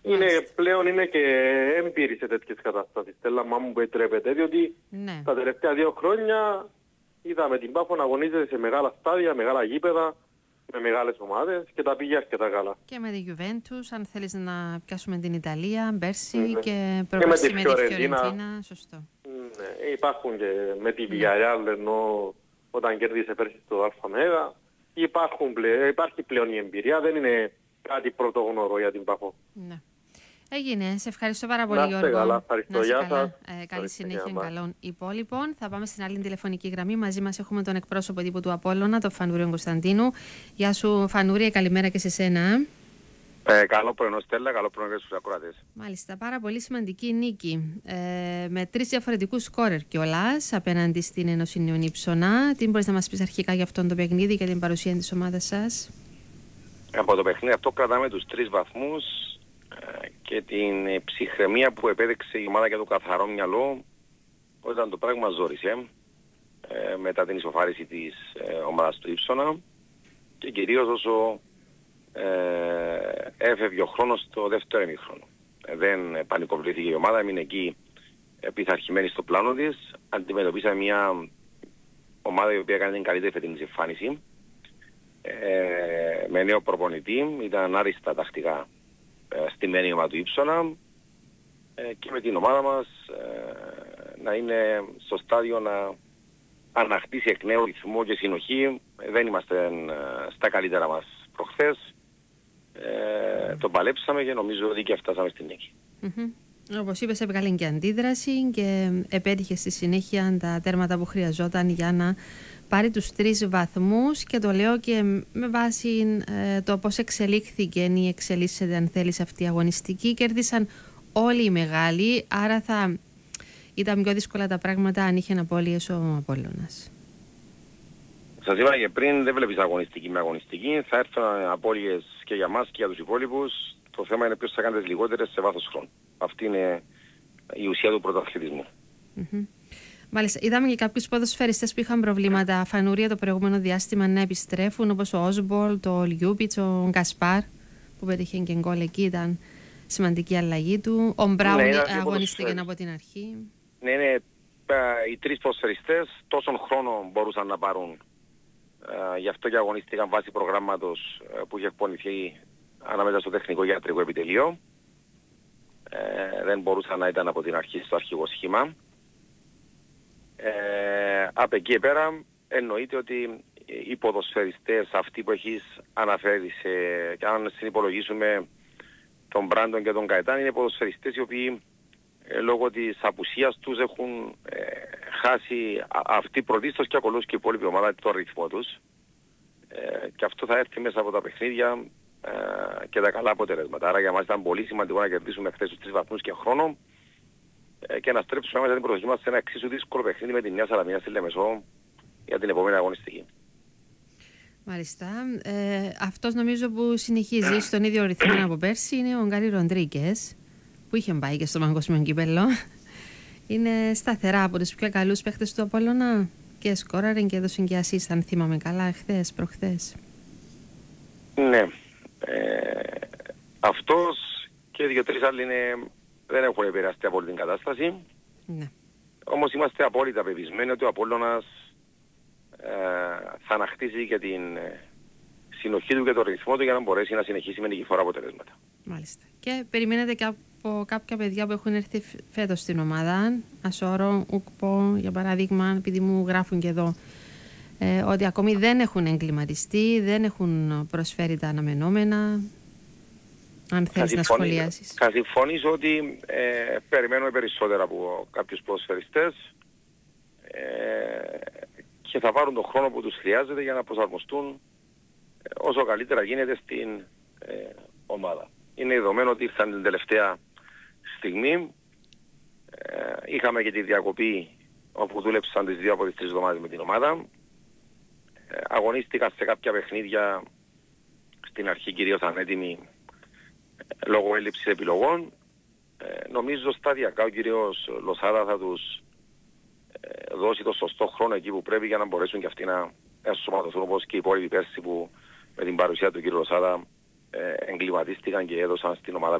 Πλέον είναι και έμπειροι σε τέτοιες καταστάσεις. Θέλω να μου επιτρέπετε, διότι τα τελευταία 2 χρόνια είδαμε την Πάφο να αγωνίζεται σε μεγάλα στάδια, μεγάλα γήπεδα, με μεγάλες ομάδες και τα πήγε αρκετά καλά. Και με τη Juventus, αν θέλεις να πιάσουμε την Ιταλία, πέρσι και προπέρσι με τη Φιωρεντίνα. Σωστό. Ναι, υπάρχουν και με τη Villarreal, ενώ όταν κέρδισε πέρσι το ΑΜΕΓΑ, υπάρχει πλέον η εμπειρία, δεν είναι κάτι πρωτόγνωρο για την Πάφο. Ναι. Έγινε. Σε ευχαριστώ πάρα πολύ, Γιώργο. Να είστε καλά. Ευχαριστώ. Γεια σας. Καλή συνέχεια καλών υπόλοιπων. Θα πάμε στην άλλη τηλεφωνική γραμμή. Μαζί μας έχουμε τον εκπρόσωπο τύπου του Απόλλωνα, τον Φανούριο Κωνσταντίνου. Γεια σου, Φανούρια, καλημέρα και σε σένα. Καλό πρωινό, Στέλλα, καλό πρωινό και στους ακροατές. Μάλιστα, πάρα πολύ σημαντική νίκη. Με 3 διαφορετικούς σκόρερ κιόλας απέναντι στην Ένωση Νέων Υψωνά. Τι μπορείς να μας πεις αρχικά για αυτόν το παιχνίδι και την παρουσία της ομάδας σας? Από το παιχνίδι αυτό κρατάμε τους 3 βαθμούς και την ψυχραιμία που επέδειξε η ομάδα για το καθαρό μυαλό όταν το πράγμα ζόρισε μετά την ισοφάριση της ομάδας του Υψώνα και κυρίως όσο έφευγε ο χρόνος στο δεύτερο ημίχρονο. Δεν πανικοβλήθηκε η ομάδα, έμεινε εκεί πειθαρχημένη στο πλάνο της. Αντιμετωπίσαμε μια ομάδα η οποία έκανε την καλύτερη φετινή εμφάνιση με νέο προπονητή, ήταν άριστα τακτικά στημένη η ομάδα του Υψώνα και με την ομάδα μας να είναι στο στάδιο να ανακτήσει εκ νέου ρυθμό και συνοχή. Δεν είμαστε στα καλύτερα μας προχθές. Το παλέψαμε και νομίζω ότι και φτάσαμε στην νίκη. Όπως είπες, έβγαλε και αντίδραση και επέτυχε στη συνέχεια τα τέρματα που χρειαζόταν για να πάρει τους 3 βαθμούς, και το λέω και με βάση το πώς εξελίχθηκε ή εξελίσσεται, αν θέλεις, αυτή η αγωνιστική. Κέρδισαν όλοι οι μεγάλοι, άρα θα ήταν πιο δύσκολα τα πράγματα αν είχε απώλειες ο Απόλλωνας. Σας είπα και πριν, δεν βλέπεις αγωνιστική με αγωνιστική. Θα έρθουν απώλειες και για μας και για τους υπόλοιπους. Το θέμα είναι ποιος θα κάνει τις λιγότερες σε βάθος χρόνου. Αυτή είναι η ουσία του πρωταθλητισμού. Μάλιστα, είδαμε και κάποιους ποδοσφαιριστές που είχαν προβλήματα, Φανούρια, το προηγούμενο διάστημα να επιστρέφουν, όπως ο Όσμπολ, το Λιούπιτς, ο Γκασπάρ που πέτυχε και γκολ εκεί, ήταν σημαντική αλλαγή του. Ο Μπράουν αγωνίστηκε από την αρχή. Ναι, οι 3 ποδοσφαιριστές τόσον χρόνο μπορούσαν να πάρουν. Γι' αυτό και αγωνίστηκαν βάσει προγράμματος που είχε εκπονηθεί ανάμεσα στο τεχνικό ιατρικό επιτελείο. Δεν μπορούσαν να ήταν από την αρχή στο αρχικό σχήμα. Από εκεί πέρα εννοείται ότι οι ποδοσφαιριστές αυτοί που έχεις αναφέρει και αν συνυπολογίσουμε τον Μπράντον και τον Καετάν, είναι ποδοσφαιριστές οι οποίοι λόγω της απουσίας τους έχουν χάσει αυτή πρωτίστως και ακολούθως και η υπόλοιπη ομάδα το ρυθμό τους, και αυτό θα έρθει μέσα από τα παιχνίδια και τα καλά αποτελέσματα. Άρα για μας ήταν πολύ σημαντικό να κερδίσουμε χθες τους 3 βαθμούς και χρόνο και να στρέψουμε μέσα την προσοχή μας σε ένα εξίσου δύσκολο παιχνίδι με την Νέα Σαλαμία στη Λεμεσό για την επόμενη αγωνιστική. Μάλιστα. Αυτός νομίζω που συνεχίζει στον ίδιο ρυθμό από πέρσι είναι ο Γκάρι Ροντρίγκες, που είχε πάει και στο παγκόσμιο κύπελλο. Είναι σταθερά από τους πιο καλούς παίχτες του Απόλλωνα και σκόραρε και έδωσε και assist, αν θυμάμαι καλά, προχθές. Ναι. Αυτός και 2-3 άλλοι δεν έχουν επηρεαστεί από την κατάσταση. Ναι. Όμως είμαστε απόλυτα πεπισμένοι ότι ο Απόλλωνας θα ανακτήσει και την συνοχή του και τον ρυθμό του για να μπορέσει να συνεχίσει με νικηφόρα αποτελέσματα. Μάλιστα. Και περιμένετε και από κάποια παιδιά που έχουν έρθει φέτος στην ομάδα, Ασόρο, Ουκπο για παράδειγμα, επειδή μου γράφουν και εδώ ότι ακόμη δεν έχουν εγκληματιστεί, δεν έχουν προσφέρει τα αναμενόμενα. Αν θέλεις να σχολιάσεις. Θα συμφωνήσω ότι περιμένουμε περισσότερα από κάποιους ποδοσφαιριστές και θα πάρουν τον χρόνο που τους χρειάζεται για να προσαρμοστούν όσο καλύτερα γίνεται στην ομάδα. Είναι δεδομένο ότι ήρθαν την τελευταία στιγμή. Είχαμε και τη διακοπή όπου δούλεψαν τις 2 από τις 3 εβδομάδες με την ομάδα. Αγωνίστηκαν σε κάποια παιχνίδια στην αρχή κυρίως ανέτοιμοι λόγω έλλειψης επιλογών. Νομίζω σταδιακά ο κύριος Λοσάρα θα τους δώσει το σωστό χρόνο εκεί που πρέπει για να μπορέσουν και αυτοί να ενσωματωθούν, όπως και οι υπόλοιποι πέρσι που με την παρουσία του κύριου Λοσάρα εγκληματίστηκαν και έδωσαν στην ομάδα